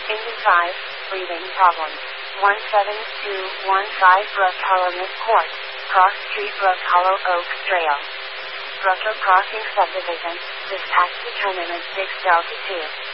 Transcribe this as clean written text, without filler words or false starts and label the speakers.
Speaker 1: Engine 5, breathing problems. 17215 Brook Hollow Miss Court, Cross Street Brook Hollow Oak Trail. Brooker Crossing Subdivision, dispatch determinant 6 Delta 2.